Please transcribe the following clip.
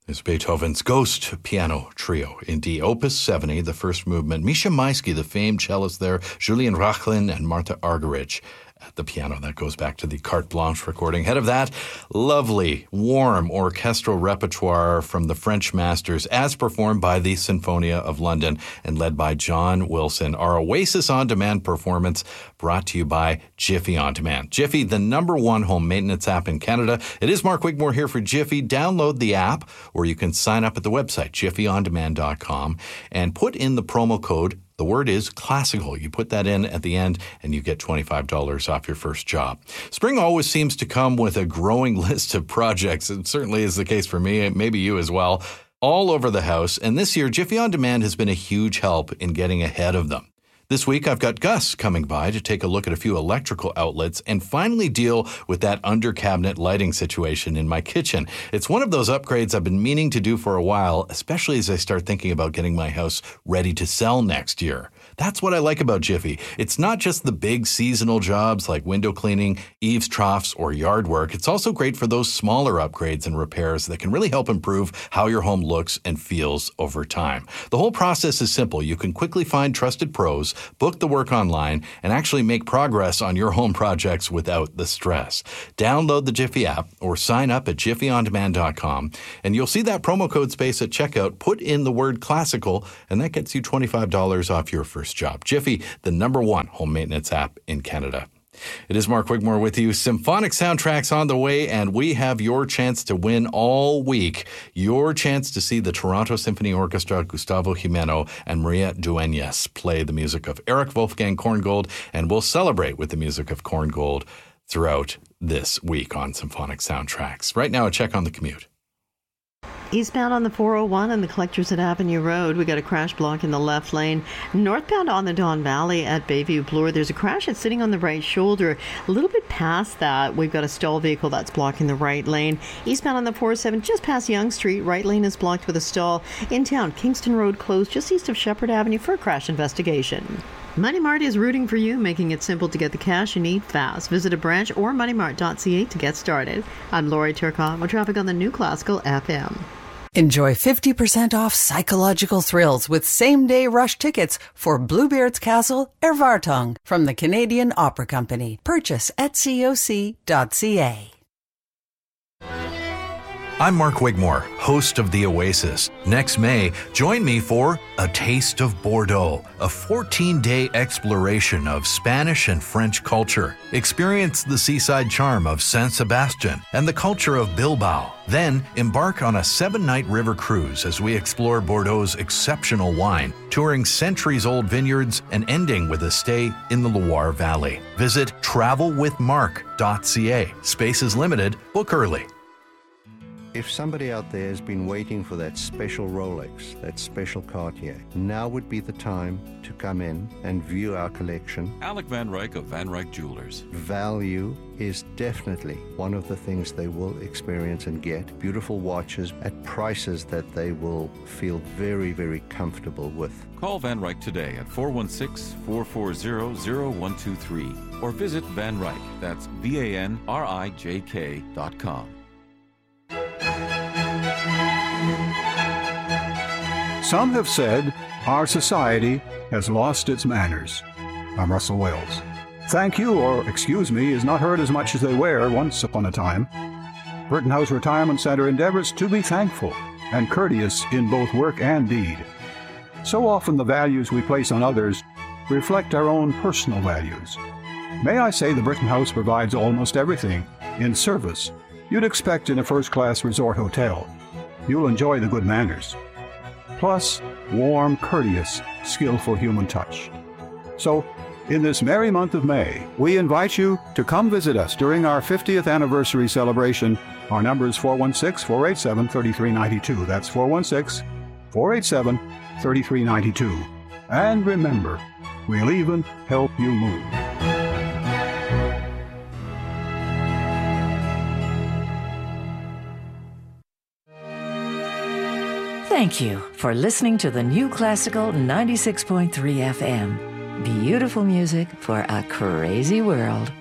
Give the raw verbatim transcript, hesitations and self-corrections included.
Is Beethoven's Ghost Piano Trio in D, Opus seventy, the first movement. Misha Maisky, the famed cellist there, Julian Rachlin and Martha Argerich at the piano. That goes back to the Carte Blanche recording. Head of that, lovely, warm orchestral repertoire from the French masters as performed by the Sinfonia of London and led by John Wilson. Our Oasis On Demand performance brought to you by Jiffy On Demand. Jiffy, the number one home maintenance app in Canada. It is Mark Wigmore here for Jiffy. Download the app or you can sign up at the website, jiffy on demand dot com, and put in the promo code. The word is classical. You put that in at the end and you get twenty-five dollars off your first job. Spring always seems to come with a growing list of projects. It certainly is the case for me, maybe you as well, all over the house. And this year, Jiffy On Demand has been a huge help in getting ahead of them. This week, I've got Gus coming by to take a look at a few electrical outlets and finally deal with that under-cabinet lighting situation in my kitchen. It's one of those upgrades I've been meaning to do for a while, especially as I start thinking about getting my house ready to sell next year. That's what I like about Jiffy. It's not just the big seasonal jobs like window cleaning, eaves troughs, or yard work. It's also great for those smaller upgrades and repairs that can really help improve how your home looks and feels over time. The whole process is simple. You can quickly find trusted pros, book the work online, and actually make progress on your home projects without the stress. Download the Jiffy app or sign up at jiffy on demand dot com, and you'll see that promo code space at checkout. Put in the word classical, and that gets you twenty-five dollars off your first job. Jiffy, the number one home maintenance app in Canada. It is Mark Wigmore with you. Symphonic Soundtracks on the way, and we have your chance to win all week. Your chance to see the Toronto Symphony Orchestra, Gustavo Jimeno, and Maria Dueñas play the music of Eric Wolfgang Korngold, and we'll celebrate with the music of Korngold throughout this week on Symphonic Soundtracks. Right now, a check on the commute. Eastbound on the four oh one and the Collectors at Avenue Road, we got a crash block in the left lane. Northbound on the Don Valley at Bayview Bloor, there's a crash that's sitting on the right shoulder. A little bit past that, we've got a stall vehicle that's blocking the right lane. Eastbound on the four oh seven, just past Yonge Street, right lane is blocked with a stall. In town, Kingston Road closed just east of Shepherd Avenue for a crash investigation. Money Mart is rooting for you, making it simple to get the cash you need fast. Visit a branch or money mart dot c a to get started. I'm Lori Turcotte with traffic on the New Classical F M. Enjoy fifty percent off psychological thrills with same-day rush tickets for Bluebeard's Castle, Ervartong from the Canadian Opera Company. Purchase at coc dot c a. I'm Mark Wigmore, host of The Oasis. Next May, join me for A Taste of Bordeaux, a fourteen-day exploration of Spanish and French culture. Experience the seaside charm of San Sebastian and the culture of Bilbao. Then, embark on a seven-night river cruise as we explore Bordeaux's exceptional wine, touring centuries-old vineyards and ending with a stay in the Loire Valley. Visit travel with mark dot c a. Space is limited. Book early. If somebody out there has been waiting for that special Rolex, that special Cartier, now would be the time to come in and view our collection. Alec Van Ryk of Van Ryk Jewelers. Value is definitely one of the things they will experience and get. Beautiful watches at prices that they will feel very, very comfortable with. Call Van Ryk today at four one six, four four zero, zero one two three or visit Van Ryk, that's V A N R I J K dot com. Some have said our society has lost its manners. I'm Russell Wales. Thank you or excuse me is not heard as much as they were once upon a time. Rittenhouse Retirement Center endeavors to be thankful and courteous in both work and deed. So often the values we place on others reflect our own personal values. May I say the Britton House provides almost everything in service you'd expect in a first-class resort hotel. You'll enjoy the good manners. Plus, warm, courteous, skillful human touch. So, in this merry month of May, we invite you to come visit us during our fiftieth anniversary celebration. Our number is four one six, four eight seven, three three nine two. That's four one six, four eight seven, three three nine two. And remember, we'll even help you move. Thank you for listening to the New Classical ninety-six point three F M. Beautiful music for a crazy world.